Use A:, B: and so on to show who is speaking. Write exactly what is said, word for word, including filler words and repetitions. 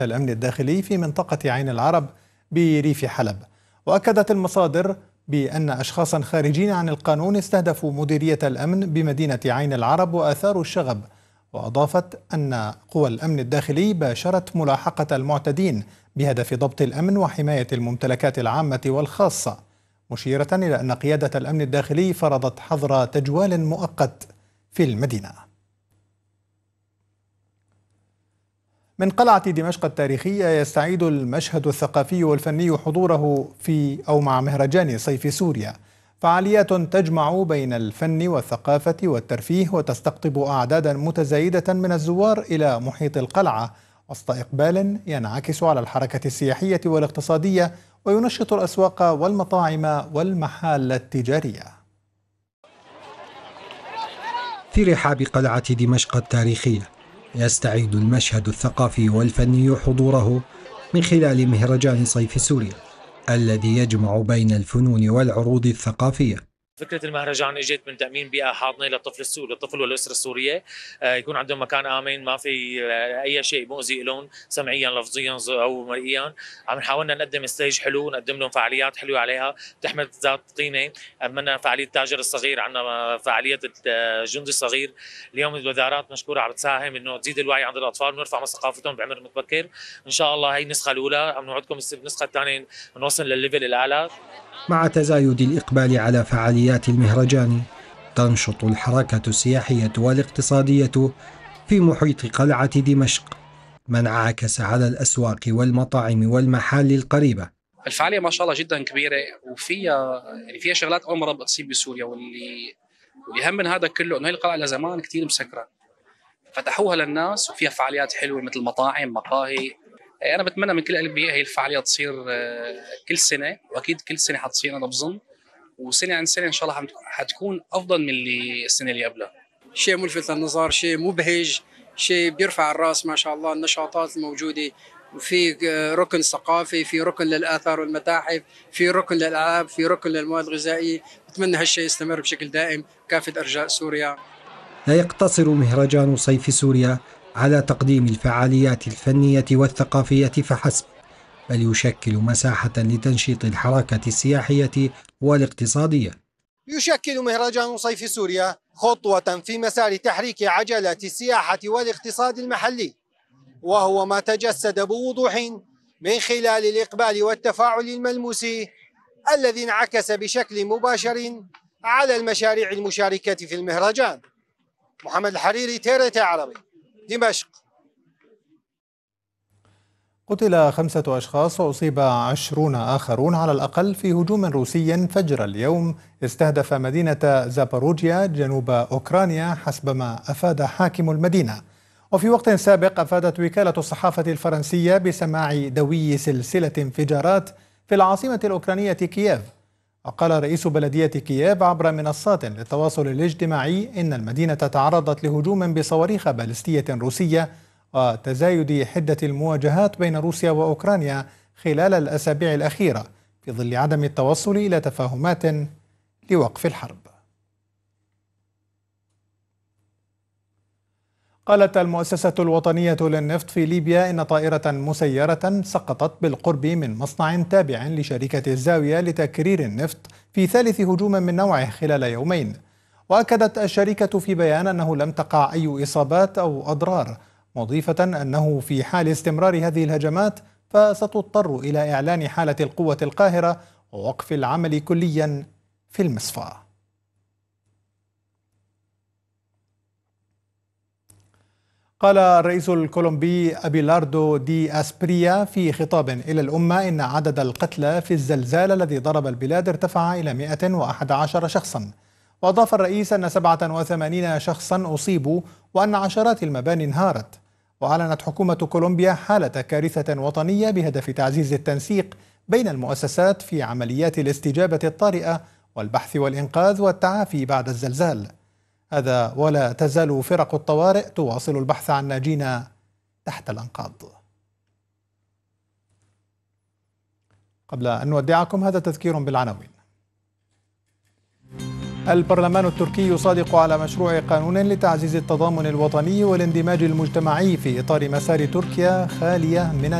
A: الأمن الداخلي في منطقة عين العرب بريف حلب. وأكدت المصادر بأن أشخاصا خارجين عن القانون استهدفوا مديرية الأمن بمدينة عين العرب وأثاروا الشغب. وأضافت أن قوى الأمن الداخلي باشرت ملاحقة المعتدين بهدف ضبط الأمن وحماية الممتلكات العامة والخاصة، مشيرة إلى أن قيادة الأمن الداخلي فرضت حظر تجوال مؤقت في المدينة. من قلعة دمشق التاريخية يستعيد المشهد الثقافي والفني حضوره في أو مع مهرجان صيف سوريا، فعاليات تجمع بين الفن والثقافة والترفيه وتستقطب أعدادا متزايدة من الزوار إلى محيط القلعة وسط إقبال ينعكس على الحركة السياحية والاقتصادية وينشط الأسواق والمطاعم والمحال التجارية.
B: في رحاب قلعة دمشق التاريخية يستعيد المشهد الثقافي والفني حضوره من خلال مهرجان صيف سوريا الذي يجمع بين الفنون والعروض الثقافية.
C: فكرة المهرجان اجت من تأمين بيئة حاضنة للطفل السوري، للطفل والأسرة السورية، يكون عندهم مكان آمن ما في أي شيء مؤذي لهم سمعيا لفظيا أو مرئيا. عم نحاولنا نقدم ستيج حلو، نقدم لهم فعاليات حلوة عليها تحمل ذات قيمة. عملنا فعالية التاجر الصغير، عندنا فعالية الجندي الصغير. اليوم الوزارات مشكورة عم تساهم إنه تزيد الوعي عند الأطفال ونرفع من ثقافتهم بعمر متبكر. إن شاء الله هي النسخة الأولى، عم نوعدكم النسخة الثانية نوصل للليفل الأعلى.
B: مع تزايد الإقبال على فعاليات المهرجان تنشط الحركة السياحية والاقتصادية في محيط قلعة دمشق، ما انعكس على الأسواق والمطاعم والمحال القريبة.
D: الفعالية ما شاء الله جدا كبيرة وفيها يعني فيها شغلات أول مرة بتصير بسوريا، واللي واللي هم من هذا كله إنه هي القلعة لزمان كتير مسكرة، فتحوها للناس وفيها فعاليات حلوة مثل مطاعم، مقاهي. أنا بتمنى من كل قلبي هي الفعالية تصير كل سنة، وأكيد كل سنة حتصير أنا بظن، وسنة عن سنة إن شاء الله حتكون أفضل من اللي السنة اللي قبلها.
E: شيء ملفت للنظر، شيء مبهج، شيء بيرفع الراس ما شاء الله. النشاطات الموجودة، وفي ركن ثقافي، في ركن للآثار والمتاحف، في ركن للألعاب، في ركن للمواد الغذائية. بتمنى هالشيء يستمر بشكل دائم كافة أرجاء سوريا.
B: لا يقتصر مهرجان صيف سوريا على تقديم الفعاليات الفنية والثقافية فحسب، بل يشكل مساحة لتنشيط الحركة السياحية والاقتصادية.
F: يشكل مهرجان صيف سوريا خطوة في مسار تحريك عجلة السياحة والاقتصاد المحلي، وهو ما تجسد بوضوح من خلال الإقبال والتفاعل الملموس الذي انعكس بشكل مباشر على المشاريع المشاركة في المهرجان. محمد الحريري، تيرت عربي، دمشق.
A: قتل خمسة أشخاص وأصيب عشرون آخرون على الأقل في هجوم روسي فجر اليوم استهدف مدينة زاباروجيا جنوب أوكرانيا حسب ما أفاد حاكم المدينة. وفي وقت سابق أفادت وكالة الصحافة الفرنسية بسماع دوي سلسلة انفجارات في العاصمة الأوكرانية كييف. وقال رئيس بلدية كييف عبر منصات للتواصل الاجتماعي إن المدينة تعرضت لهجوم بصواريخ باليستية روسية وتزايد حدة المواجهات بين روسيا وأوكرانيا خلال الأسابيع الأخيرة في ظل عدم التوصل إلى تفاهمات لوقف الحرب. قالت المؤسسة الوطنية للنفط في ليبيا إن طائرة مسيرة سقطت بالقرب من مصنع تابع لشركة الزاوية لتكرير النفط في ثالث هجوم من نوعه خلال يومين. وأكدت الشركة في بيان أنه لم تقع أي إصابات أو أضرار، مضيفة أنه في حال استمرار هذه الهجمات فستضطر إلى إعلان حالة القوة القاهرة ووقف العمل كليا في المصفاة. قال الرئيس الكولومبي أبيلاردو دي أسبريا في خطاب إلى الأمة إن عدد القتلى في الزلزال الذي ضرب البلاد ارتفع إلى مئة وأحد عشر شخصا. وأضاف الرئيس أن سبعة وثمانين شخصا أصيبوا وأن عشرات المباني انهارت. وأعلنت حكومة كولومبيا حالة كارثة وطنية بهدف تعزيز التنسيق بين المؤسسات في عمليات الاستجابة الطارئة والبحث والإنقاذ والتعافي بعد الزلزال. هذا ولا تزال فرق الطوارئ تواصل البحث عن ناجين تحت الأنقاض. قبل أن نودعكم هذا تذكير بالعناوين. البرلمان التركي يصادق على مشروع قانون لتعزيز التضامن الوطني والاندماج المجتمعي في إطار مسار تركيا خالية من